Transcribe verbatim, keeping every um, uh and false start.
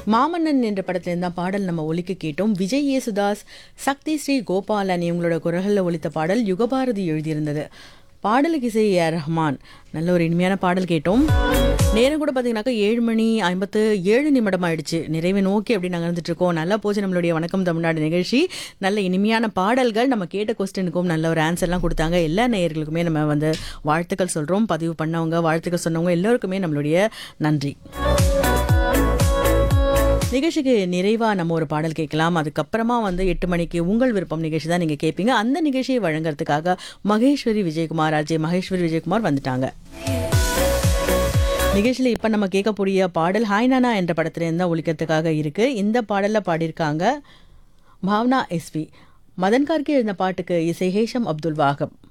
மாமன்னன் என்ற படத்திலிருந்து தான் பாடல் நம்ம ஒலிக்க கேட்டோம். விஜய் யேசுதாஸ், சக்தி ஸ்ரீ கோபாலன் இவங்களோட குரல்களில் ஒலித்த பாடல் யுகபாரதி எழுதியிருந்தது. பாடலுக்கு இசை ஏ ஆர் ரஹ்மான். நல்ல ஒரு இனிமையான பாடல் கேட்டோம். நேரம் கூட பார்த்தீங்கன்னாக்கா ஏழு மணி ஐம்பத்து ஏழு நிமிடம் ஆயிடுச்சு. நிறைவை நோக்கி அப்படி நகர்ந்துட்டு இருக்கோம். நல்லா போச்சு நம்மளுடைய வணக்கம் தமிழ்நாடு நிகழ்ச்சி. நல்ல இனிமையான பாடல்கள், நம்ம கேட்ட கொஸ்டினுக்கும் நல்ல ஒரு ஆன்சர்லாம் கொடுத்தாங்க. எல்லா நேயர்களுக்குமே நம்ம வந்து வாழ்த்துக்கள் சொல்கிறோம். பதிவு பண்ணவங்க, வாழ்த்துக்கள் சொன்னவங்க எல்லோருக்குமே நம்மளுடைய நன்றி. நிகழ்ச்சிக்கு நிறைவா நம்ம ஒரு பாடல் கேட்கலாம். அதுக்கப்புறமா வந்து எட்டு மணிக்கு உங்கள் விருப்பம் நிகழ்ச்சி தான் நீங்க கேட்பீங்க. அந்த நிகழ்ச்சியை வழங்குறதுக்காக மகேஸ்வரி விஜயகுமார், அஜய் மகேஸ்வரி விஜயகுமார் வந்துட்டாங்க. நிகழ்ச்சியில் இப்போ நம்ம கேட்கக்கூடிய பாடல் ஹாய் நானா என்ற படத்திலிருந்து தான் ஒலிக்கிறதுக்காக இருக்கு. இந்த பாடல்ல பாடியிருக்காங்க பாவனா எஸ்பி. மதன் கார்கே எழுந்த பாட்டுக்கு இசை ஹேஷம் அப்துல் வாஹப்.